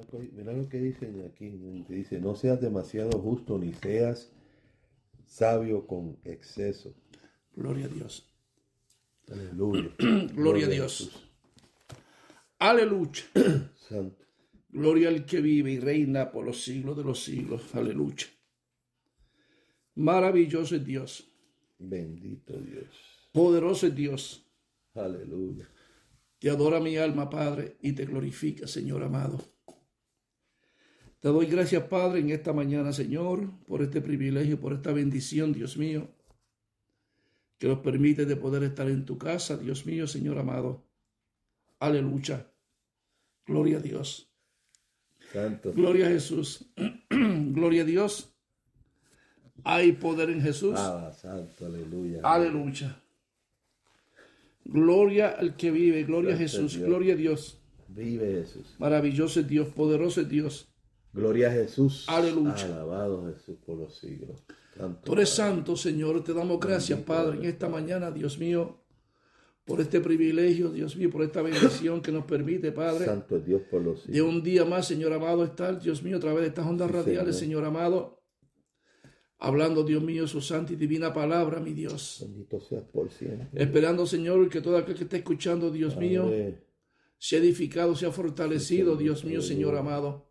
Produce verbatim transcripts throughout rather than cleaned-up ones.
mira lo que dicen aquí, dice, no seas demasiado justo ni seas sabio con exceso. Gloria a Dios. Aleluya. Gloria a Dios. Aleluya. Santo. Gloria al que vive y reina por los siglos de los siglos. Aleluya. Maravilloso es Dios. Bendito Dios. Poderoso es Dios. Aleluya. Te adora mi alma, Padre, y te glorifica, Señor amado. Te doy gracias, Padre, en esta mañana, Señor, por este privilegio, por esta bendición, Dios mío, que nos permite de poder estar en tu casa, Dios mío, Señor amado. Aleluya. Gloria a Dios. Santo. Gloria a Jesús. Gloria a Dios. Hay poder en Jesús. Ah, santo, aleluya. Aleluya. Gloria al que vive. Gloria a Jesús. Dios. Gloria a Dios. Vive Jesús. Maravilloso es Dios. Poderoso es Dios. Gloria a Jesús. Aleluya. Alabado Jesús por los siglos. Santo, Tú eres Padre. santo, Señor. Te damos gracias, Bendito Padre, en Dios, esta Padre. mañana, Dios mío, por este privilegio, Dios mío, por esta bendición que nos permite, Padre, Santo es Dios por los de siglos. un día más, Señor amado, estar, Dios mío, a través de estas ondas Sí, radiales, Señor. Señor amado, hablando, Dios mío, su santa y divina palabra, mi Dios. Bendito seas por siempre. Esperando, Señor, que todo aquel que esté escuchando, Dios mío, Padre, sea edificado, sea fortalecido, Sí, Señor. Dios mío, Señor Aleluya. amado.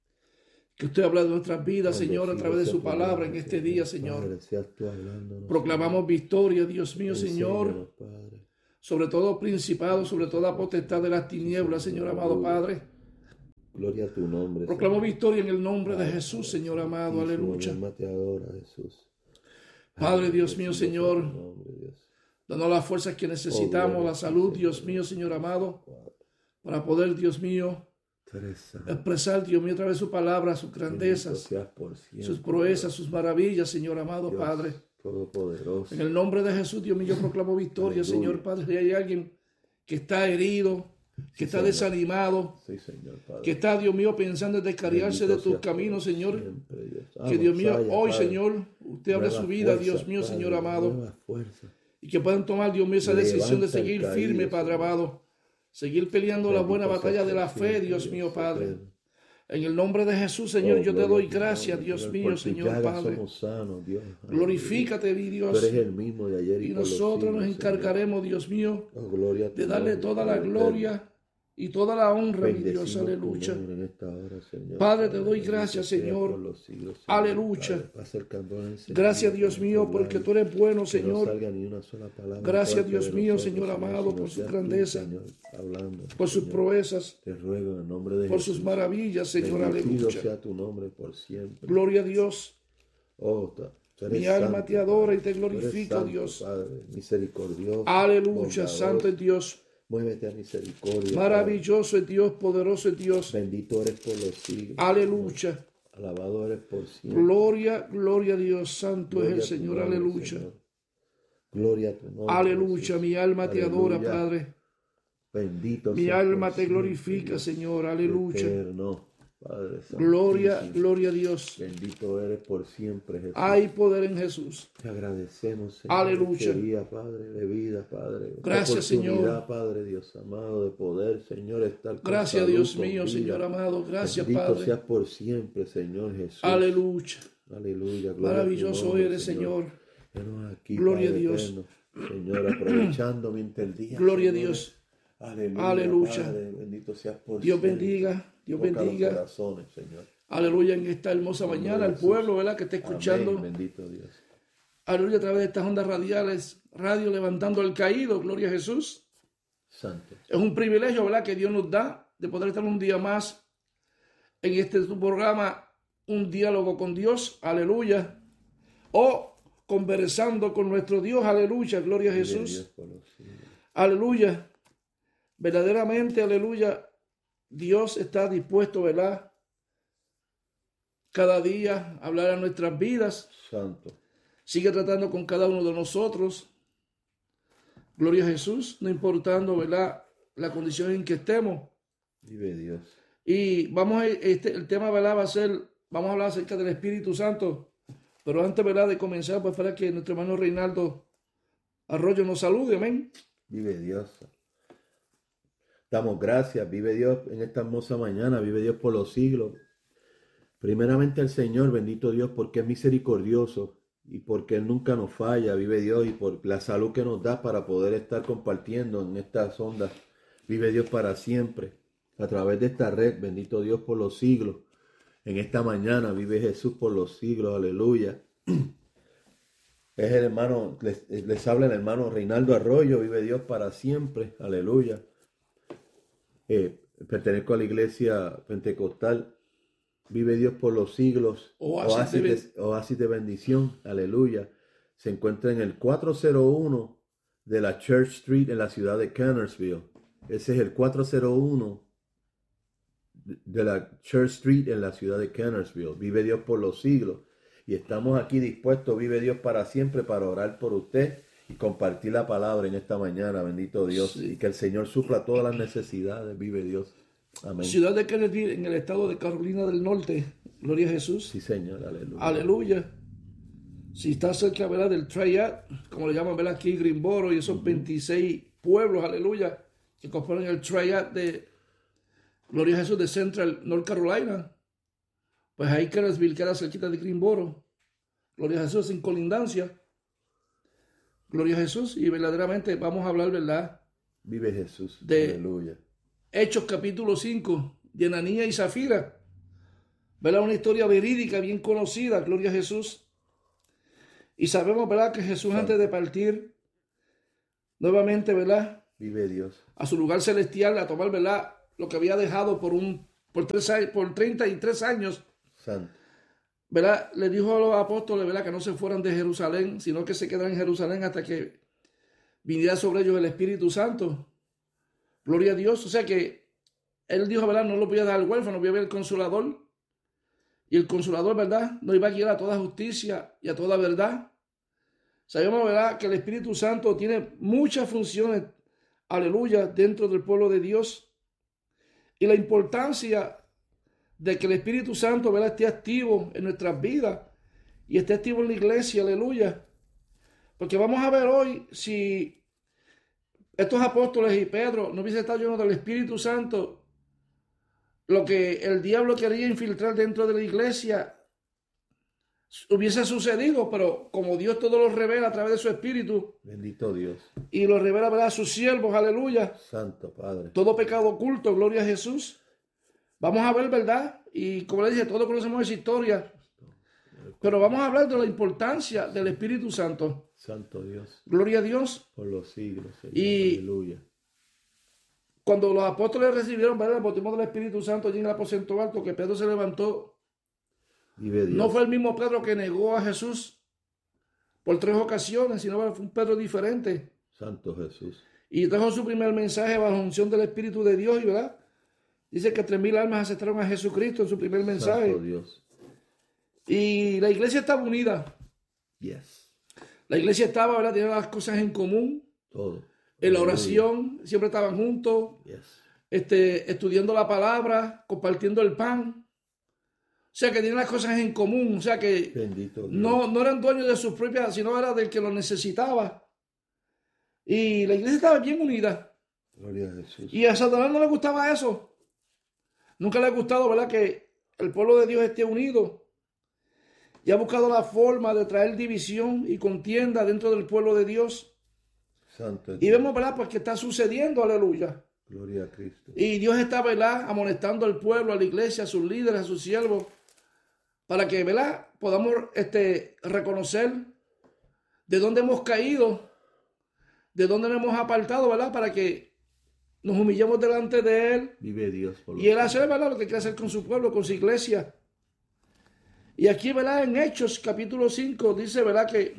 Que usted habla de nuestras vidas, Señor, a bendecido través de sea su tu palabra en nombre, este día, Señor. Padre, seas tú hablándonos, Proclamamos victoria, Dios mío, Señor. Señor, Enséñanos, Padre. sobre todo principado, sobre toda potestad de las tinieblas, Señor amado Padre. Gloria a tu nombre. Proclamo Señor. victoria en el nombre de Padre, Jesús, Padre, Señor amado, Santísimo, mi aleluya. alma te adora, Jesús. Padre, Aleluya, Dios mío, bendito sea Señor, tu nombre, Dios. danos las fuerzas que necesitamos, gloria la a ti, salud, Señor. Dios mío, Señor amado, Padre, para poder, Dios mío, tú eres santo. expresar, Dios mío, a través de su palabra, sus Bendito grandezas, seas por siempre, sus proezas, Dios. sus maravillas, Señor amado, Dios Padre. Todopoderoso. En el nombre de Jesús, Dios mío, yo proclamo victoria, Aleluya. Señor Padre. Si hay alguien que está herido, que Sí, está Señor. desanimado, Sí, Señor, Padre. que está, Dios mío, pensando en descarriarse Bendito de tus seas por caminos, Señor. siempre, Dios. Que Vamos, Dios mío, Saya, hoy, Padre. Señor, usted hable Nueva su vida, fuerza, Dios mío, Padre, Señor amado. nueva fuerza. Y que puedan tomar, Dios mío, esa decisión de Levanta el seguir caído, firme, Padre Señor. amado. Seguir peleando la Bendito buena seas batalla de por la fe, siempre, Dios mío, Padre. eterno. En el nombre de Jesús, Señor, Oh, yo te gloria doy a tu gracias, nombre, Dios Señor. mío, Por tu Señor llaga Padre. somos sanos, Dios. Glorifícate, mi Aleluya. Tú Dios. eres el mismo de ayer y, Y por los nosotros nos siglos, encargaremos, Dios mío, Señor. Oh, gloria a tu de darle nombre, toda la Padre gloria y toda la honra, mi Dios, Bendecimos tu aleluya. nombre en esta hora, Señor. Padre, te doy Bendito gracias, sea Señor. por los siglos, Señor. Aleluya. Padre, pasa el candor encendido Gracias, en Dios nuestros mío, porque labios. tú eres bueno, Que no Señor. salga ni una sola palabra Gracias, fuerte Dios de mío, nosotros, Señor amado, sino por su seas tú, grandeza, Señor, hablando, por sus Señor. proezas, Te ruego en el nombre de por Jesús. sus maravillas, Señor, Bendecido aleluya. sea tu nombre por siempre. Gloria a Dios. Oh, tú eres Mi alma santo, te adora y te Padre. Tú eres glorifica, santo, Dios. Padre, misericordioso. Aleluya, bondadoso. santo es Dios. Muévete a misericordia. Maravilloso es Dios, poderoso es Dios. Padre. Bendito eres por los siglos. Aleluya. Alabado eres por siempre. Gloria, gloria a Dios. Santo Gloria es el a tu Señor. nombre, Aleluya. Señor. Gloria a tu nombre. Aleluya. Jesús. Mi alma te adora, Aleluya. Padre. Bendito Mi seas alma por te siempre, glorifica, Dios. Señor. Aleluya. Eterno, Padre Gloria, santísimo. gloria a Dios. Bendito eres por siempre, Jesús. Hay poder en Jesús. Te agradecemos, Señor. Aleluya. Este día, Padre, de vida, Padre. Gracias, oportunidad, Señor. Padre, Dios amado, de poder, Señor, estar con Gracias, salud, Dios con mío, vida. Señor amado. Gracias, Bendito Padre. seas por siempre, Señor Jesús. Aleluya. Aleluya. Gloria a tu Maravilloso nombre, eres, Señor. Venos aquí, Gloria a Padre Dios. eterno. Señor, aprovechando mientras el día. Gloria a Señor. Dios. Aleluya. Aleluya. Padre, bendito seas por Dios siempre. bendiga, Dios Toca los bendiga. corazones, Señor. Aleluya, en esta hermosa nombre mañana, de al Jesús. pueblo, ¿verdad? Que está escuchando. Amén, bendito Dios. Aleluya, a través de estas ondas radiales, radio levantando al caído, gloria a Jesús. Santo. Es un privilegio, ¿verdad?, que Dios nos da de poder estar un día más en este tu programa, un diálogo con Dios, aleluya, o conversando con nuestro Dios, aleluya, gloria a Vive Jesús, Dios por los siglos. aleluya. Verdaderamente, aleluya, Dios está dispuesto, ¿verdad?, cada día a hablar a nuestras vidas. Santo. Sigue tratando con cada uno de nosotros. Gloria a Jesús, no importando, ¿verdad?, la condición en que estemos. Vive Dios. Y vamos a, este, el tema, ¿verdad?, va a ser, vamos a hablar acerca del Espíritu Santo. Pero antes, ¿verdad?, de comenzar, pues para que nuestro hermano Reinaldo Arroyo nos salude, amén. Vive Dios. Damos gracias, vive Dios en esta hermosa mañana, vive Dios por los siglos. Primeramente el Señor, bendito Dios, porque es misericordioso y porque Él nunca nos falla, vive Dios, y por la salud que nos da para poder estar compartiendo en estas ondas. Vive Dios para siempre, a través de esta red, bendito Dios por los siglos. En esta mañana vive Jesús por los siglos, aleluya. Es el hermano, les, les habla el hermano Reinaldo Arroyo, vive Dios para siempre, aleluya. Eh, pertenezco a la iglesia pentecostal, vive Dios por los siglos, oasis, oasis, de, oasis de bendición, aleluya. Se encuentra en el cuatrocientos uno de la Church Street en la ciudad de Connersville. Ese es el cuatrocientos uno de la Church Street en la ciudad de Connersville. Vive Dios por los siglos. Y estamos aquí dispuestos, vive Dios para siempre, para orar por usted y compartir la palabra en esta mañana, bendito Dios. Sí. Y que el Señor supla todas las necesidades, vive Dios. Amén. Ciudad de Kennedy, en el estado de Carolina del Norte. Gloria a Jesús. Sí, Señor, aleluya. Aleluya. Si está cerca, ¿verdad?, del Triad, como le llaman, ¿verdad?, aquí Greensboro, y esos uh-huh. veintiséis pueblos, aleluya, que componen el Triad de, Gloria a Jesús, de Central North Carolina. Pues ahí Keresville queda cerquita de Greensboro. Gloria a Jesús, en colindancia. Gloria a Jesús. Y verdaderamente vamos a hablar, ¿verdad?, vive Jesús. De aleluya. Hechos capítulo cinco, de Ananías y Zafira. ¿Verdad? Una historia verídica, bien conocida. Gloria a Jesús. Y sabemos, ¿verdad?, que Jesús, Santo, antes de partir nuevamente, ¿verdad?, vive Dios, a su lugar celestial, a tomar, ¿verdad?, lo que había dejado por un por, tres, por treinta y tres años. Santo. ¿Verdad? Le dijo a los apóstoles, ¿verdad?, que no se fueran de Jerusalén, sino que se quedaran en Jerusalén hasta que viniera sobre ellos el Espíritu Santo. Gloria a Dios. O sea que él dijo, ¿verdad?, no lo voy a dar al huérfano, voy a ver el Consolador. Y el Consolador, ¿verdad?, nos iba a guiar a toda justicia y a toda verdad. Sabemos, ¿verdad?, que el Espíritu Santo tiene muchas funciones, aleluya, dentro del pueblo de Dios. Y la importancia de que el Espíritu Santo, ¿verdad?, esté activo en nuestras vidas y esté activo en la iglesia, aleluya. Porque vamos a ver hoy, si estos apóstoles y Pedro no hubiesen estado llenos del Espíritu Santo, lo que el diablo quería infiltrar dentro de la iglesia hubiese sucedido, pero como Dios todo lo revela a través de su Espíritu, bendito Dios, y lo revela, ¿verdad?, a sus siervos, aleluya. Santo Padre. Todo pecado oculto, gloria a Jesús. Vamos a ver, ¿verdad? Y como le dije, todos conocemos esa historia, pero vamos a hablar de la importancia del Espíritu Santo. Santo Dios. Gloria a Dios. Por los siglos, Señor. Y aleluya. Cuando los apóstoles recibieron, ¿verdad?, el bautismo del Espíritu Santo allí en el aposento alto, que Pedro se levantó, vive Dios. No fue el mismo Pedro que negó a Jesús por tres ocasiones, sino fue un Pedro diferente. Santo Jesús. Y trajo su primer mensaje bajo la unción del Espíritu de Dios, y ¿verdad?, dice que tres mil almas aceptaron a Jesucristo en su primer mensaje. Santo Dios. Y la iglesia estaba unida. Yes. La iglesia estaba, ¿verdad?, tenía las cosas en común. Todo. En la oración, siempre estaban juntos. Yes. Este, estudiando la palabra, compartiendo el pan. O sea que tenían las cosas en común. O sea que bendito Dios. No, no eran dueños de sus propias, sino era del que lo necesitaba. Y la iglesia estaba bien unida. Gloria a Jesús. Y a Satanás no le gustaba eso. Nunca le ha gustado, ¿verdad?, que el pueblo de Dios esté unido. Y ha buscado la forma de traer división y contienda dentro del pueblo de Dios. Santo y Dios. vemos, ¿verdad?, pues que está sucediendo, aleluya. Gloria a Cristo. Y Dios está, ¿verdad?, amonestando al pueblo, a la iglesia, a sus líderes, a sus siervos, para que, ¿verdad?, podamos este, reconocer de dónde hemos caído, de dónde nos hemos apartado, ¿verdad?, para que nos humillemos delante de Él. Vive Dios. Por y Él hace, ¿verdad?, lo que quiere hacer con su pueblo, con su iglesia. Y aquí, ¿verdad?, en Hechos capítulo cinco dice, ¿verdad?, que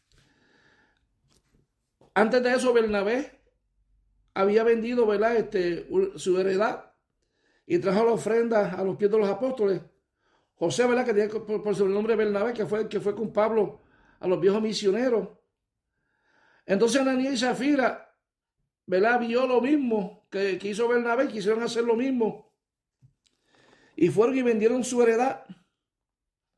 antes de eso Bernabé había vendido, ¿verdad?, este, su heredad y trajo la ofrenda a los pies de los apóstoles. José, ¿verdad?, que tenía por, por su nombre Bernabé, que fue el que fue con Pablo a los viejos misioneros. Entonces Ananías y Zafira, ¿verdad?, vio lo mismo que, que hizo Bernabé, quisieron hacer lo mismo. Y fueron y vendieron su heredad.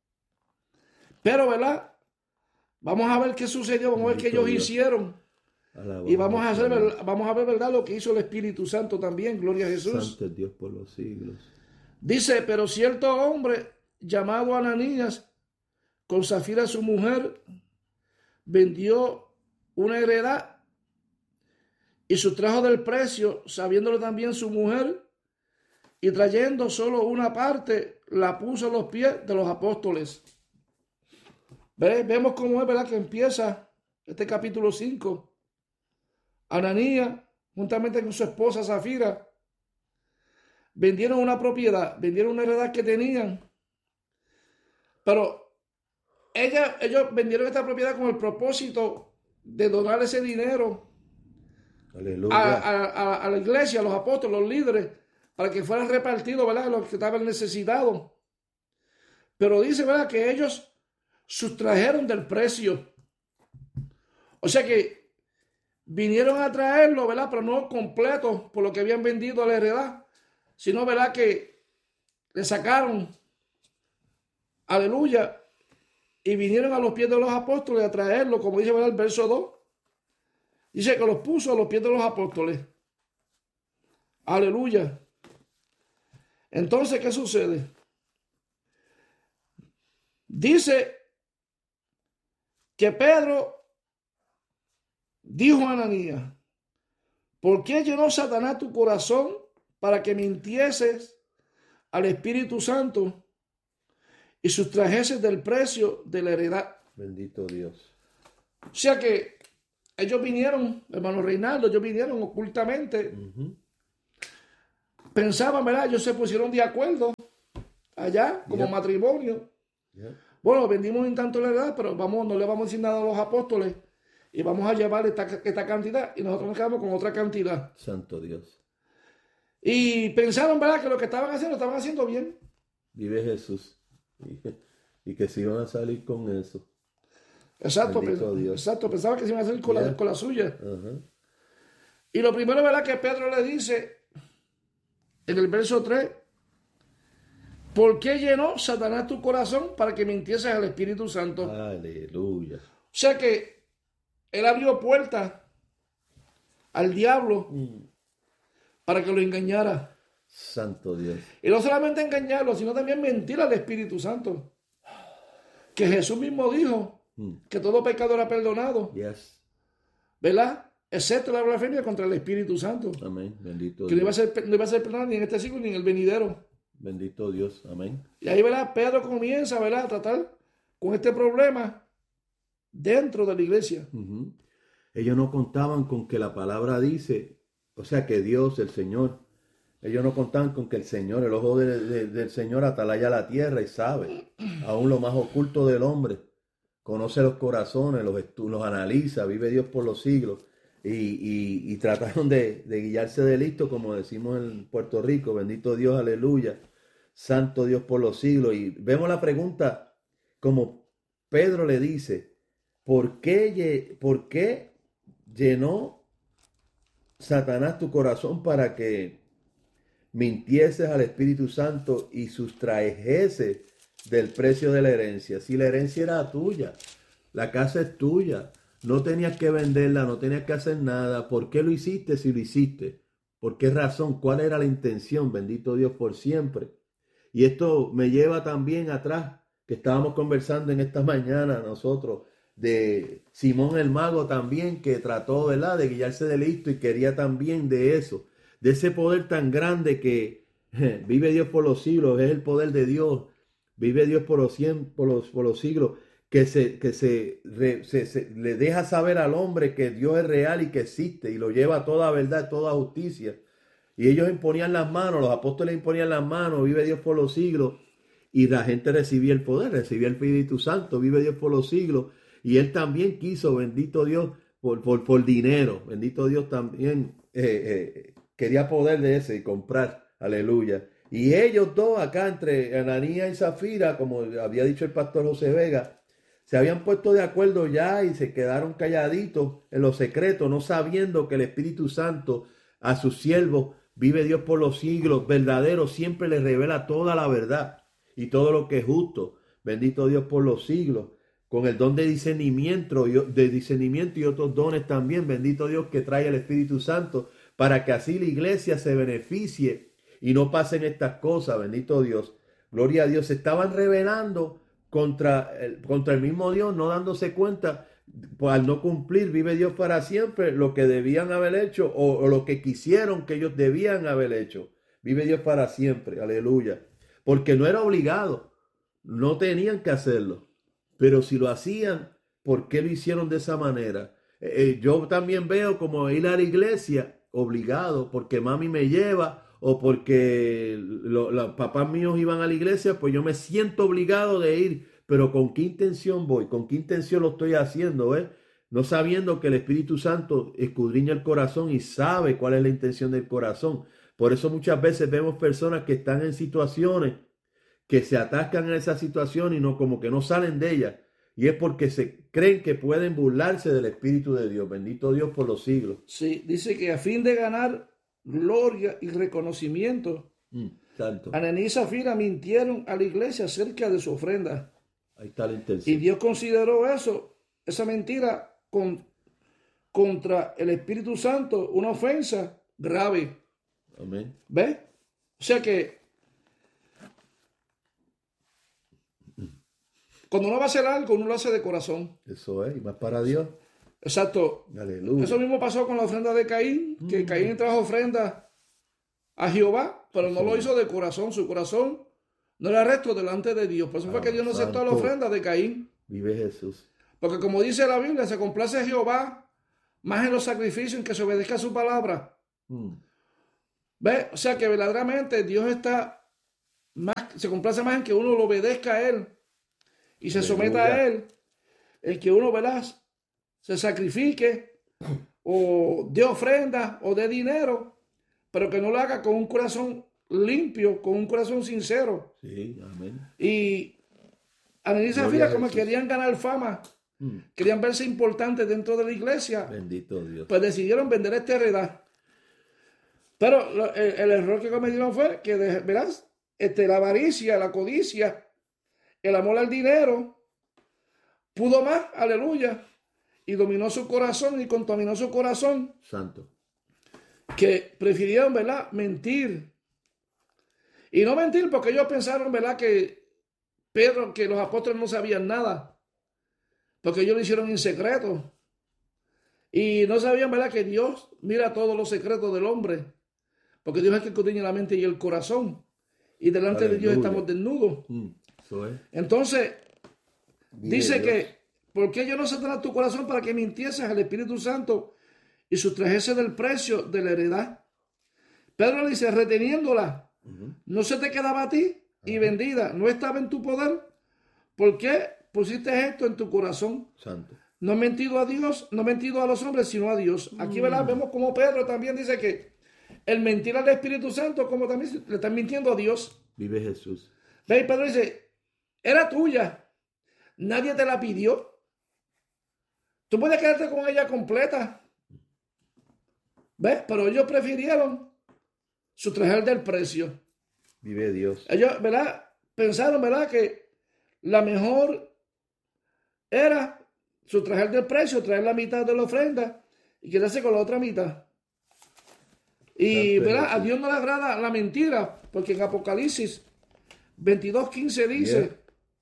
Pero, ¿verdad?, vamos a ver qué sucedió, vamos a ver qué ellos hicieron. Alabamos Y vamos a, hacer, Dios. vamos a ver, ¿verdad?, lo que hizo el Espíritu Santo también, gloria a Jesús. Santo es Dios por los siglos. Dice, pero cierto hombre llamado Ananías, con Zafira su mujer, vendió una heredad y sustrajo del precio, sabiéndolo también su mujer, y trayendo solo una parte, la puso a los pies de los apóstoles. ¿Ve? Vemos cómo es, ¿verdad?, que empieza este capítulo cinco. Ananías, juntamente con su esposa Zafira, vendieron una propiedad, vendieron una heredad que tenían, pero ella, ellos vendieron esta propiedad con el propósito de donar ese dinero Aleluya. a, a, a, a la iglesia, a los apóstoles, los líderes, para que fueran repartidos, ¿verdad?, a los que estaban necesitados. Pero dice, ¿verdad?, que ellos sustrajeron del precio. O sea que vinieron a traerlo, ¿verdad?, pero no completo por lo que habían vendido a la heredad, sino, ¿verdad?, que le sacaron, aleluya, y vinieron a los pies de los apóstoles a traerlo, como dice, ¿verdad?, el verso dos. Dice que los puso a los pies de los apóstoles. Aleluya. Entonces, ¿qué sucede? Dice que Pedro dijo a Ananías, ¿por qué llenó Satanás tu corazón para que mintieses al Espíritu Santo y sustrajeses del precio de la heredad? Bendito Dios. O sea que ellos vinieron, hermano Reinaldo, ellos vinieron ocultamente. Uh-huh. Pensaban, ¿verdad? Ellos se pusieron de acuerdo allá como Yep. matrimonio. Yep. Bueno, vendimos en tanto la heredad, pero vamos, no le vamos a decir nada a los apóstoles y vamos a llevar esta, esta cantidad y nosotros nos quedamos con otra cantidad. Santo Dios. Y pensaron, ¿verdad?, que lo que estaban haciendo, estaban haciendo bien. Vive Jesús. Y, y que se iban a salir con eso. Exacto, Bendito pens- Dios. exacto, pensaba que se iban a hacer con, Yeah. la, con la suya. Uh-huh. Y lo primero, ¿verdad?, que Pedro le dice en el verso tres, ¿por qué llenó Satanás tu corazón para que mintieses al Espíritu Santo? Aleluya. O sea que él abrió puertas al diablo Mm. para que lo engañara. Santo Dios. Y no solamente engañarlo, sino también mentir al Espíritu Santo. Que Jesús mismo dijo Mm. que todo pecado era perdonado, Yes. ¿verdad? Excepto la blasfemia contra el Espíritu Santo. Amén. Bendito Que no iba a Dios. ser, no iba a ser perdonado ni en este siglo ni en el venidero. Bendito Dios. Amén. Y ahí, ¿verdad?, Pedro comienza, ¿verdad?, a tratar con este problema dentro de la iglesia. Uh-huh. Ellos no contaban con que la palabra dice, o sea que Dios, el Señor, ellos no contaban con que el Señor, el ojo de, de, del Señor atalaya la tierra y sabe aún lo más oculto del hombre, conoce los corazones, los, estu- los analiza, vive Dios por los siglos. Y, y, y trataron de, de guiarse de listo, como decimos en Puerto Rico, bendito Dios, aleluya, santo Dios por los siglos. Y vemos la pregunta como Pedro le dice, ¿por qué, por qué llenó Satanás tu corazón para que mintieses al Espíritu Santo y sustrajeses del precio de la herencia? Si la herencia era tuya, la casa es tuya, no tenías que venderla, no tenías que hacer nada. ¿Por qué lo hiciste si lo hiciste? ¿Por qué razón? ¿Cuál era la intención? Bendito Dios por siempre. Y esto me lleva también atrás, que estábamos conversando en esta mañana nosotros, de Simón el Mago también, que trató, ¿verdad?, de guiarse de listo y quería también de eso, de ese poder tan grande que je, vive Dios por los siglos, es el poder de Dios, vive Dios por los, cien, por los, por los siglos, que, se, que se, re, se, se le deja saber al hombre que Dios es real y que existe y lo lleva a toda verdad, toda justicia. Y ellos imponían las manos, los apóstoles imponían las manos, vive Dios por los siglos, y la gente recibía el poder, recibía el Espíritu Santo, vive Dios por los siglos. Y él también quiso, bendito Dios, por, por, por dinero, bendito Dios también eh, eh, quería poder de ese y comprar, aleluya. Y ellos dos acá, entre Ananías y Zafira, como había dicho el pastor José Vega, se habían puesto de acuerdo ya y se quedaron calladitos en lo secreto, no sabiendo que el Espíritu Santo a sus siervos, vive Dios por los siglos, verdadero, siempre les revela toda la verdad y todo lo que es justo. Bendito Dios por los siglos. con el don de discernimiento, y- de discernimiento y otros dones también, bendito Dios, que trae el Espíritu Santo, para que así la iglesia se beneficie y no pasen estas cosas, bendito Dios. Gloria a Dios, se estaban rebelando contra el, contra el mismo Dios, no dándose cuenta, pues al no cumplir, vive Dios para siempre, lo que debían haber hecho o, o lo que quisieron que ellos debían haber hecho. Vive Dios para siempre, aleluya. Porque no era obligado, no tenían que hacerlo. Pero si lo hacían, ¿por qué lo hicieron de esa manera? Eh, eh, yo también veo como ir a la iglesia obligado, porque mami me lleva o porque lo- los papás míos iban a la iglesia, pues yo me siento obligado de ir. Pero ¿con qué intención voy? ¿Con qué intención lo estoy haciendo? ¿Eh? No sabiendo que el Espíritu Santo escudriña el corazón y sabe cuál es la intención del corazón. Por eso muchas veces vemos personas que están en situaciones que se atascan en esa situación y no, como que no salen de ella. Y es porque se creen que pueden burlarse del Espíritu de Dios. Bendito Dios por los siglos. Sí, dice que a fin de ganar gloria y reconocimiento, Mm, santo. Ananías y Zafira mintieron a la iglesia acerca de su ofrenda. Ahí está la Y intención. Dios consideró eso, esa mentira con, contra el Espíritu Santo, una ofensa grave. Amén. ¿Ves? O sea que cuando uno va a hacer algo, uno lo hace de corazón. Eso es. Y más para Dios. Exacto. Aleluya. Eso mismo pasó con la ofrenda de Caín, que Caín trajo ofrenda a Jehová, pero no Sí. lo hizo de corazón. Su corazón no era recto delante de Dios. Por eso fue Ah, que Dios no aceptó la santo. ofrenda de Caín. Vive Jesús. Porque como dice la Biblia, se complace a Jehová más en los sacrificios en que se obedezca a su palabra. Mm, ¿Ves? O sea que verdaderamente Dios está más, se complace más en que uno lo obedezca a Él y se Aleluya. someta a Él, en que uno, ¿verdad?, se sacrifique o dé ofrenda o dé dinero, pero que no lo haga con un corazón limpio, con un corazón sincero. Sí, amén. Y Ananías y Gloria Zafira, a como Jesús. querían ganar fama, Mm, querían verse importantes dentro de la iglesia, bendito Dios. pues decidieron vender esta heredad. Pero lo- el, el error que cometieron fue que, de- verás, este, la avaricia, la codicia, el amor al dinero, pudo más, aleluya, y dominó su corazón y contaminó su corazón, Santo. que prefirieron, ¿verdad?, mentir. Y no mentir porque ellos pensaron, ¿verdad?, que Pedro, que los apóstoles no sabían nada, porque ellos lo hicieron en secreto. Y no sabían, ¿verdad?, que Dios mira todos los secretos del hombre, porque Dios es el que escudriña la mente y el corazón. Y delante de Dios Aleluya. estamos desnudos. Mm, eso es. Entonces, Vive dice Dios. que, ¿por qué yo no satanás tu corazón para que mintieses al Espíritu Santo y sustrajese del precio de la heredad? Pedro le dice, reteniéndola, Ujú. no se te quedaba a ti y vendida, no estaba en tu poder. ¿Por qué pusiste esto en tu corazón? Santo. No he mentido a Dios, no he mentido a los hombres, sino a Dios. Aquí, ¿verdad?, vemos como Pedro también dice que el mentir al Espíritu Santo, como también le están mintiendo a Dios. Vive Jesús. Ve, y Pedro dice, era tuya, nadie te la pidió. Tú puedes quedarte con ella completa. ¿Ves? Pero ellos prefirieron sustraer del precio. Vive Dios. Ellos, ¿verdad?, pensaron, ¿verdad?, que la mejor era sustraer del precio, traer la mitad de la ofrenda y quedarse con la otra mitad. Y, Santo ¿verdad?, a Jesús. Dios no le agrada la mentira, porque en Apocalipsis veintidós quince dice, Yeah.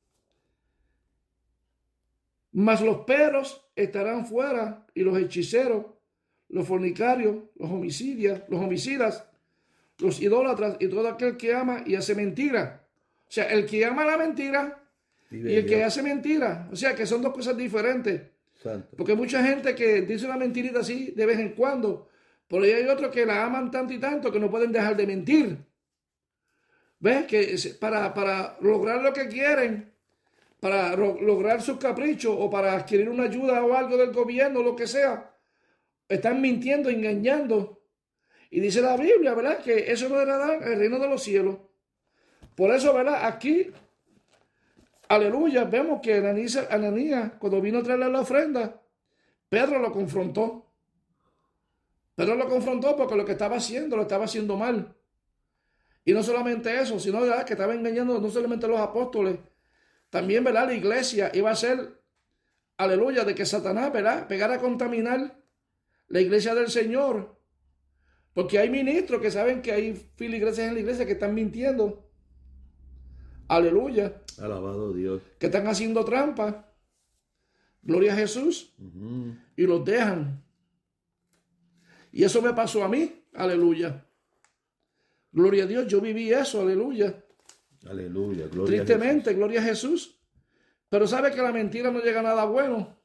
mas los perros estarán fuera y los hechiceros, los fornicarios, los homicidios, los homicidas, los idólatras y todo aquel que ama y hace mentira. O sea, el que ama la mentira Vive y el que Dios. hace mentira. O sea, que son dos cosas diferentes. Santo. Porque hay mucha gente que dice una mentirita así de vez en cuando, pero hay otros que la aman tanto y tanto que no pueden dejar de mentir. ¿Ves? Que es- para, para lograr lo que quieren, para ro- lograr sus caprichos o para adquirir una ayuda o algo del gobierno, lo que sea, están mintiendo, engañando. Y dice la Biblia, ¿verdad?, que eso no era el reino de los cielos. Por eso, ¿verdad?, aquí, aleluya, vemos que Ananías, Ananías, cuando vino a traerle la ofrenda, Pedro lo confrontó. Pedro lo confrontó porque lo que estaba haciendo, lo estaba haciendo mal. Y no solamente eso, sino, ¿verdad?, que estaba engañando no solamente a los apóstoles, también, ¿verdad?, la iglesia iba a ser aleluya, de que Satanás, ¿verdad?, pegara a contaminar la iglesia del Señor. Porque hay ministros que saben que hay filigrasas en la iglesia que están mintiendo. Aleluya. Alabado Dios. Que están haciendo trampa. Gloria a Jesús. Uh-huh. Y los dejan. Y eso me pasó a mí. Aleluya. Gloria a Dios. Yo viví eso. Aleluya. Aleluya. Gloria Tristemente, a gloria a Jesús. Pero sabe que la mentira no llega a nada bueno.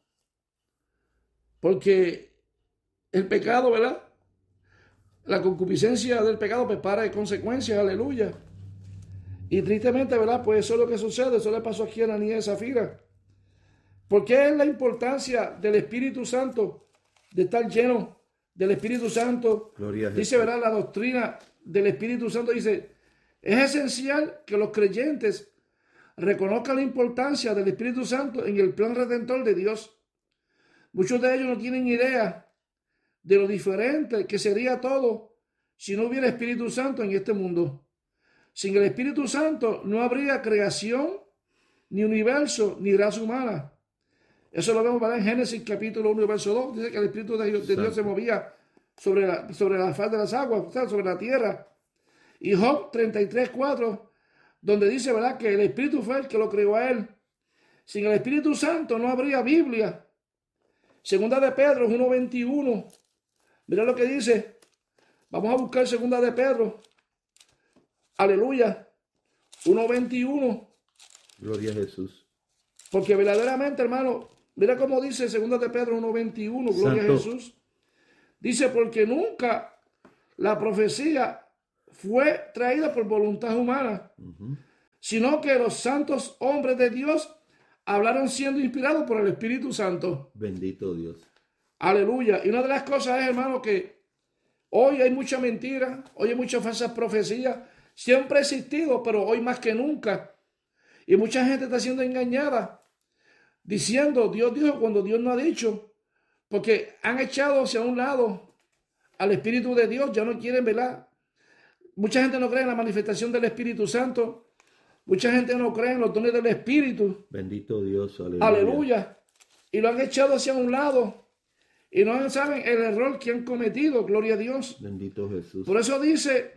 Porque el pecado, ¿verdad? La concupiscencia del pecado pues para de consecuencias. Aleluya. Y tristemente, ¿verdad? Pues eso es lo que sucede. Eso le pasó aquí a Ananías y Zafira. ¿Por qué es la importancia del Espíritu Santo? De estar lleno del Espíritu Santo. Gloria a dice, Jesús. ¿verdad? La doctrina del Espíritu Santo dice, es esencial que los creyentes reconozcan la importancia del Espíritu Santo en el plan redentor de Dios. Muchos de ellos no tienen idea de lo diferente que sería todo si no hubiera Espíritu Santo en este mundo. Sin el Espíritu Santo no habría creación, ni universo, ni raza humana. Eso lo vemos en Génesis capítulo uno, verso dos. Dice que el Espíritu de Dios, de Dios se movía sobre la, sobre la faz de las aguas, o sea, sobre la tierra. Y Job treinta y tres, cuatro, donde dice, ¿verdad?, que el Espíritu fue el que lo creó a él. Sin el Espíritu Santo no habría Biblia. Segunda de Pedro uno, veintiuno. Mira lo que dice. Vamos a buscar Segunda de Pedro. Aleluya. uno, veintiuno. Gloria a Jesús. Porque verdaderamente, hermano, mira cómo dice Segunda de Pedro uno, veintiuno. Gloria Santo. A Jesús. Dice, porque nunca la profecía fue traída por voluntad humana, uh-huh. sino que los santos hombres de Dios hablaron siendo inspirados por el Espíritu Santo. Bendito Dios. Aleluya. Y una de las cosas es, hermano, que hoy hay mucha mentira, hoy hay muchas falsas profecías. Siempre ha existido, pero hoy más que nunca. Y mucha gente está siendo engañada, diciendo, Dios dijo cuando Dios no ha dicho, porque han echado hacia un lado al Espíritu de Dios, ya no quieren, ¿verdad? Mucha gente no cree en la manifestación del Espíritu Santo. Mucha gente no cree en los dones del Espíritu. Bendito Dios, aleluya. Aleluya. Y lo han echado hacia un lado. Y no saben el error que han cometido, gloria a Dios. Bendito Jesús. Por eso dice,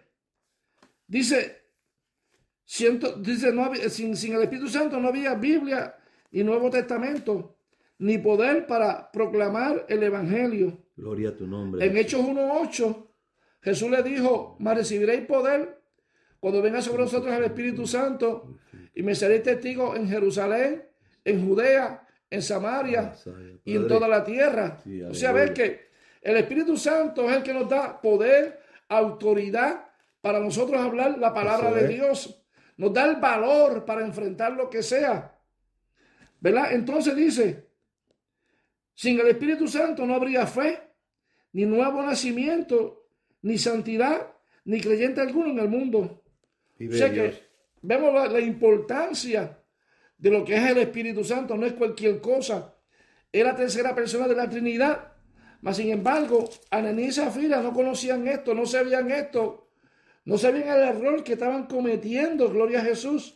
dice, siento, dice no había, sin, sin el Espíritu Santo no había Biblia y Nuevo Testamento, ni poder para proclamar el Evangelio. Gloria a tu nombre. En Hechos uno, ocho, Jesús le dijo, mas recibiréis poder cuando venga sobre nosotros el Espíritu Santo, y me seréis testigo en Jerusalén, en Judea, en Samaria y en toda la tierra. Sí, o sea, ver que el Espíritu Santo es el que nos da poder, autoridad para nosotros hablar la palabra de Dios. Nos da el valor para enfrentar lo que sea. ¿Verdad? Entonces dice, sin el Espíritu Santo no habría fe, ni nuevo nacimiento, ni santidad, ni creyente alguno en el mundo. O sea que vemos la, la importancia de lo que es el Espíritu Santo. No es cualquier cosa. Es la tercera persona de la Trinidad. Mas sin embargo, Ananías y Zafira no conocían esto, no sabían esto, no sabían el error que estaban cometiendo, gloria a Jesús.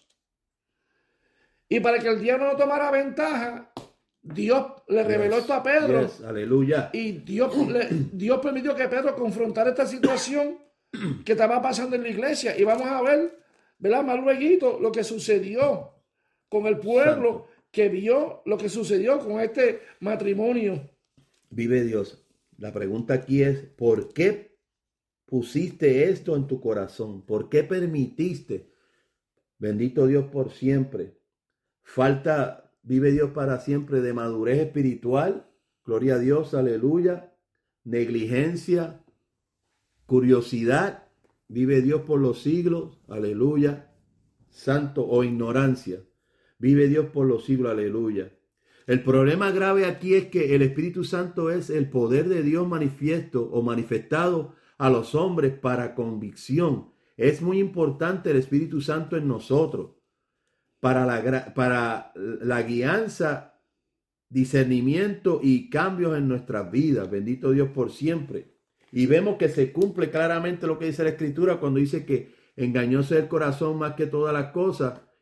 Y para que el diablo no tomara ventaja, Dios le reveló yes, esto a Pedro. Yes, aleluya. Y Dios, le, Dios permitió que Pedro confrontara esta situación que estaba pasando en la iglesia. Y vamos a ver, ¿verdad?, más luego lo que sucedió con el pueblo Santo. Que vio lo que sucedió con este matrimonio. Vive Dios. La pregunta aquí es, ¿por qué pusiste esto en tu corazón? ¿Por qué permitiste? Bendito Dios por siempre. Falta, vive Dios para siempre, de madurez espiritual. Gloria a Dios, aleluya. Negligencia, curiosidad. Vive Dios por los siglos, aleluya. Santo, o ignorancia. Vive Dios por los siglos, aleluya. El problema grave aquí es que el Espíritu Santo es el poder de Dios manifiesto o manifestado a los hombres para convicción. Es muy importante el Espíritu Santo en nosotros para la, para la guianza, discernimiento y cambios en nuestras vidas. Bendito Dios por siempre. Y vemos que se cumple claramente lo que dice la Escritura cuando dice que engañóse el corazón más que todas las cosas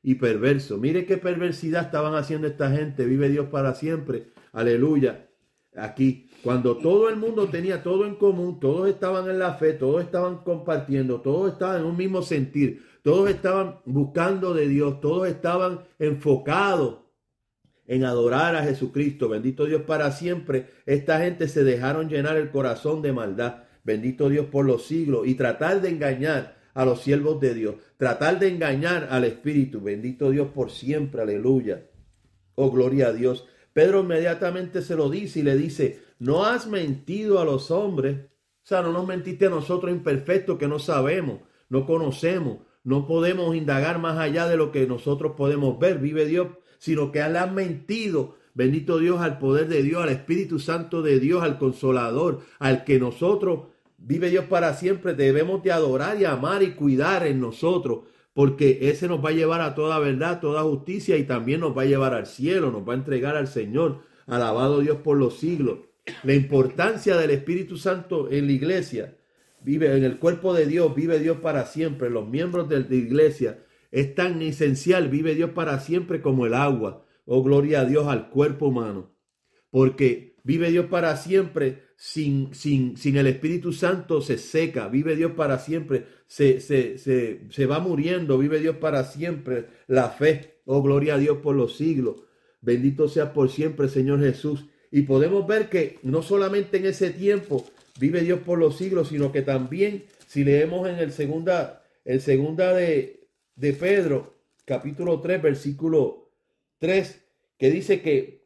y perverso. Mire qué perversidad estaban haciendo esta gente. Vive Dios para siempre. Aleluya. Aquí, cuando todo el mundo tenía todo en común, todos estaban en la fe, todos estaban compartiendo, todos estaban en un mismo sentir, todos estaban buscando de Dios, todos estaban enfocados en adorar a Jesucristo. Bendito Dios para siempre. Esta gente se dejaron llenar el corazón de maldad. Bendito Dios por los siglos. Y tratar de engañar a los siervos de Dios. Tratar de engañar al Espíritu. Bendito Dios por siempre. Aleluya. Oh, gloria a Dios. Pedro inmediatamente se lo dice y le dice, no has mentido a los hombres. O sea, no nos mentiste a nosotros imperfectos que no sabemos, no conocemos, no podemos indagar más allá de lo que nosotros podemos ver. Vive Dios, sino que le han mentido, bendito Dios, al poder de Dios, al Espíritu Santo de Dios, al Consolador, al que nosotros, vive Dios para siempre, debemos de adorar y amar y cuidar en nosotros, porque ese nos va a llevar a toda verdad, toda justicia y también nos va a llevar al cielo, nos va a entregar al Señor. Alabado Dios por los siglos. La importancia del Espíritu Santo en la iglesia, vive en el cuerpo de Dios, vive Dios para siempre, los miembros de la iglesia, es tan esencial, vive Dios para siempre como el agua. Oh, gloria a Dios al cuerpo humano. Porque vive Dios para siempre, sin, sin, sin el Espíritu Santo se seca. Vive Dios para siempre, se, se, se, se va muriendo. Vive Dios para siempre la fe. Oh, gloria a Dios por los siglos. Bendito sea por siempre, Señor Jesús. Y podemos ver que no solamente en ese tiempo vive Dios por los siglos, sino que también, si leemos en el segunda, el segunda de... de Pedro, capítulo tres, versículo tres, que dice que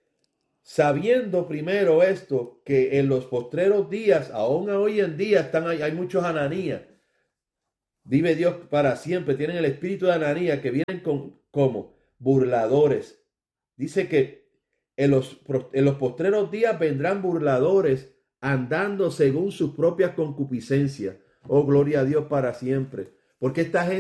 sabiendo primero esto, que en los postreros días, aún hoy en día están hay, hay muchos Ananías, vive Dios para siempre, tienen el espíritu de Ananías, que vienen con, como burladores. Dice que en los, en los postreros días vendrán burladores andando según sus propias concupiscencias. Oh, gloria a Dios para siempre. Porque esta gente